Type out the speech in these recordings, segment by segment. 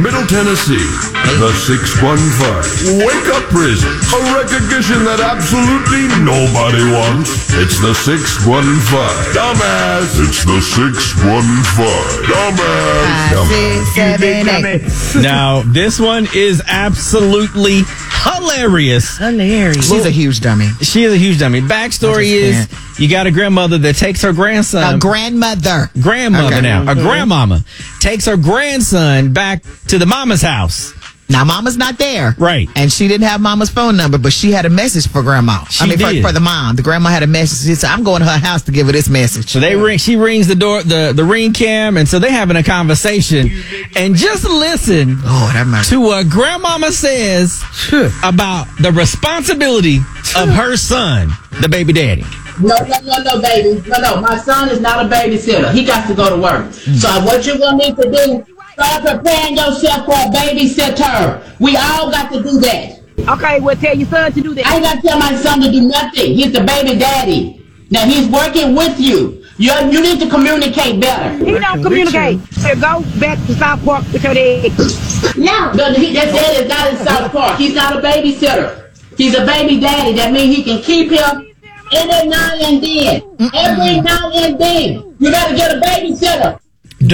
Middle Tennessee, the 615. Wake up prison. A recognition that absolutely nobody wants. It's the 615. Dumbass. It's the 615. Dumbass. 5, 6, 7, 8. Now, this one is absolutely hilarious. She's a huge dummy. She is a huge dummy. Backstory is you got a grandmother that takes her grandson. A grandmother. Grandmother Okay. now. A grandmama takes her grandson back to the mama's house. Now, Mama's not there. Right. And she didn't have Mama's phone number, but she had a message for Grandma. Did. For the mom. The grandma had a message. She said, I'm going to her house to give her this message. So she rings the door, the ring cam, and so they're having a conversation. And just listen to what Grandmama says about the responsibility of her son, the baby daddy. No, baby. No. My son is not a babysitter. He got to go to work. So what you want me to do, start preparing yourself for a babysitter. We all got to do that. Okay, well, tell your son to do that. I ain't got to tell my son to do nothing. He's the baby daddy. Now, he's working with you. You need to communicate better. He don't communicate. So go back to South Park with your eggs. No, that daddy is not in South Park. He's not a babysitter. He's a baby daddy. That means he can keep him every now and then. Every now and then. You got to get a babysitter. The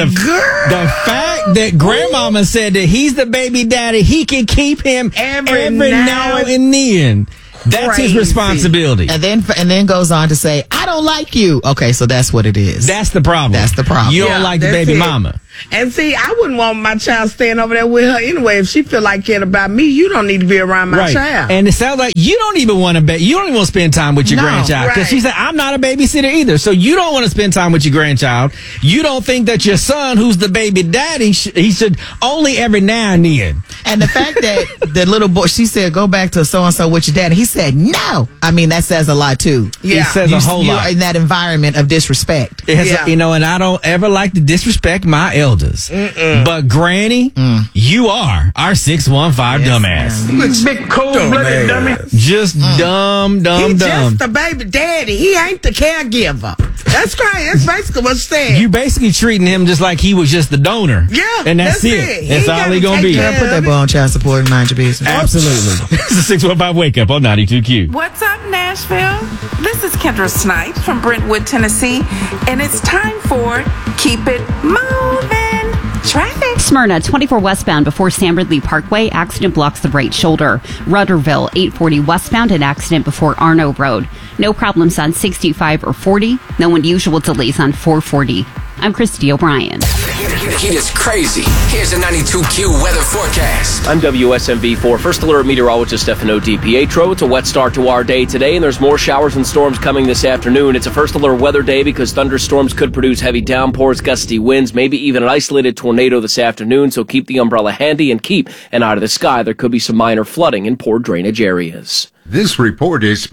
fact that Grandmama said that he's the baby daddy, he can keep him every now and then. That's his responsibility. And then goes on to say, I don't like you. Okay, so that's what it is. That's the problem. That's the problem. You don't like the baby mama. And see, I wouldn't want my child staying over there with her anyway. If she feel like caring about me, you don't need to be around my child. And it sounds like you don't even want to spend time with your grandchild. Because she said, I'm not a babysitter either. So you don't want to spend time with your grandchild. You don't think that your son, who's the baby daddy, he should only every now and then. And the fact that the little boy, she said, go back to so-and-so with your daddy. He said, no. I mean, that says a lot, too. Yeah. It says a whole lot. In that environment of disrespect. And I don't ever like to disrespect my elders. But Granny, you are our 615 dumbass. Big cold-blooded dummy. Just dumb. He's just the baby daddy. He ain't the caregiver. That's crazy. That's basically what she's saying. You basically treating him just like he was just the donor. Yeah. And that's it. That's all he gonna be. Put that boy on child support and mind your business. Absolutely. It's a 615 Wake Up on 92Q. What's up, Nashville? This is Kendra Snipes from Brentwood, Tennessee, and it's time for Keep It Moving. Traffic. Smyrna, 24 westbound before San Ridley Parkway. Accident blocks the right shoulder. Rudderville, 840 westbound. An accident before Arno Road. No problems on 65 or 40. No unusual delays on 440. I'm Christy O'Brien. Heat is crazy. Here's a 92Q weather forecast. I'm WSMV4 First Alert Meteorologist Stefano DiPietro. It's a wet start to our day today, and there's more showers and storms coming this afternoon. It's a First Alert weather day because thunderstorms could produce heavy downpours, gusty winds, maybe even an isolated tornado this afternoon, so keep the umbrella handy and keep an eye to the sky. There could be some minor flooding in poor drainage areas. This report is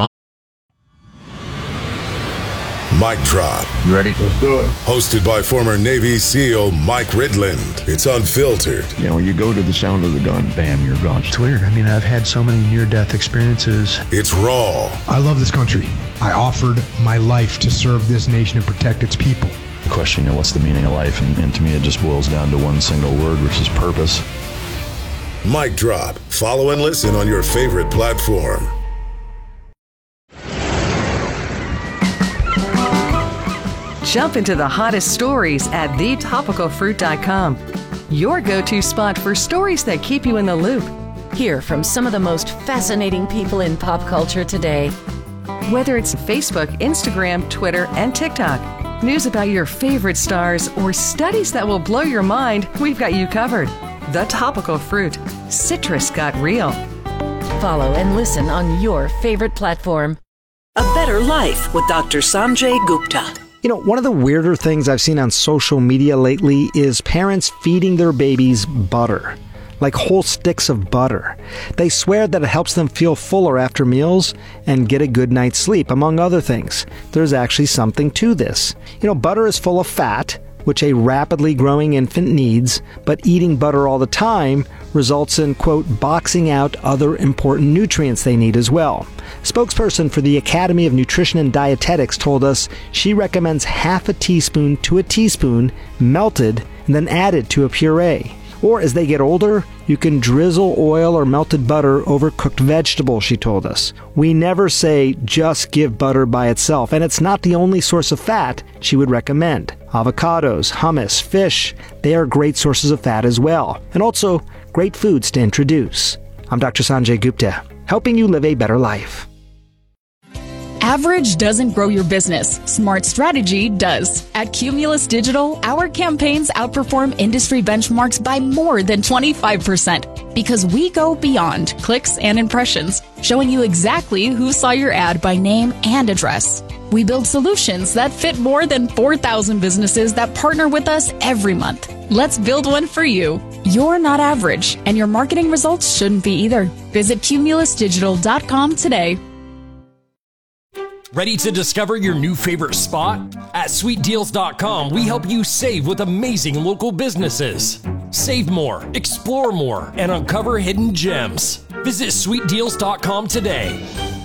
Mic Drop. You ready? Let's do it. Hosted by former Navy SEAL Mike Ridland. It's unfiltered. You know, you go to the sound of the gun, bam, you're gone. It's weird. I mean, I've had so many near-death experiences. It's raw. I love this country. I offered my life to serve this nation and protect its people. Question, what's the meaning of life? And to me, it just boils down to one single word, which is purpose. Mic Drop. Follow and listen on your favorite platform. Jump into the hottest stories at thetopicalfruit.com. Your go-to spot for stories that keep you in the loop. Hear from some of the most fascinating people in pop culture today. Whether it's Facebook, Instagram, Twitter, and TikTok, news about your favorite stars, or studies that will blow your mind, we've got you covered. The Topical Fruit. Citrus got real. Follow and listen on your favorite platform. A Better Life with Dr. Sanjay Gupta. You know, one of the weirder things I've seen on social media lately is parents feeding their babies butter. Like whole sticks of butter. They swear that it helps them feel fuller after meals and get a good night's sleep, among other things. There's actually something to this. You know, butter is full of fat, which a rapidly growing infant needs, but eating butter all the time results in, quote, boxing out other important nutrients they need as well. Spokesperson for the Academy of Nutrition and Dietetics told us she recommends half a teaspoon to a teaspoon melted and then added to a puree. Or as they get older, you can drizzle oil or melted butter over cooked vegetables, she told us. We never say just give butter by itself, and it's not the only source of fat she would recommend. Avocados, hummus, fish, they are great sources of fat as well, and also great foods to introduce. I'm Dr. Sanjay Gupta, helping you live a better life. Average doesn't grow your business. Smart strategy does. At Cumulus Digital, our campaigns outperform industry benchmarks by more than 25% because we go beyond clicks and impressions, showing you exactly who saw your ad by name and address. We build solutions that fit more than 4,000 businesses that partner with us every month. Let's build one for you. You're not average, and your marketing results shouldn't be either. Visit cumulusdigital.com today. Ready to discover your new favorite spot? At sweetdeals.com, we help you save with amazing local businesses. Save more, explore more, and uncover hidden gems. Visit sweetdeals.com today.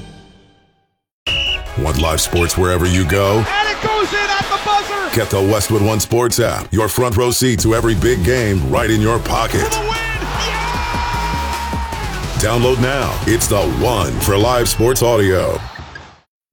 Want live sports wherever you go? And it goes in at the buzzer! Get the Westwood One Sports app. Your front row seat to every big game right in your pocket. For the win! Yeah! Download now. It's the one for live sports audio.